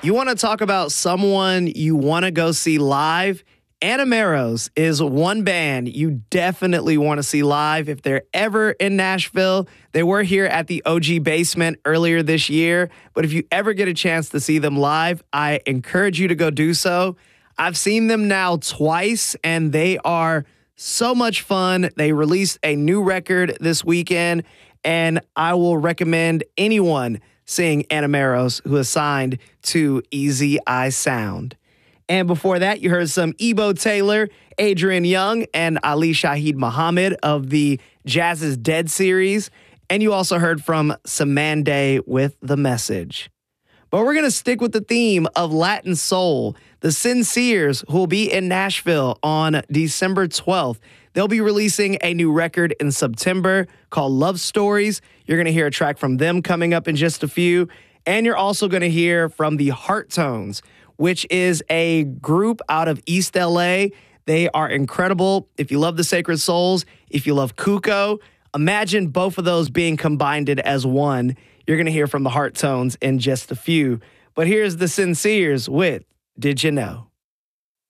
You want to talk about someone you want to go see live? Anameros is one band you definitely want to see live if they're ever in Nashville. They were here at the OG Basement earlier this year, but if you ever get a chance to see them live, I encourage you to go do so. I've seen them now twice, and they are so much fun. They released a new record this weekend, and I will recommend anyone seeing Anameros who is signed to Easy Eye Sound. And before that, you heard some Ebo Taylor, Adrian Young, and Ali Shaheed Muhammad of the Jazz is Dead series. And you also heard from Samande with The Message. But we're going to stick with the theme of Latin soul. The Sincers, who will be in Nashville on December 12th. They'll be releasing a new record in September called Love Stories. You're going to hear a track from them coming up in just a few. And you're also going to hear from the Heart Tones, which is a group out of East LA. They are incredible. If you love the Sacred Souls, if you love Kuko, imagine both of those being combined as one. You're going to hear from the Heart Tones in just a few. But here's the Sincers with Did You Know?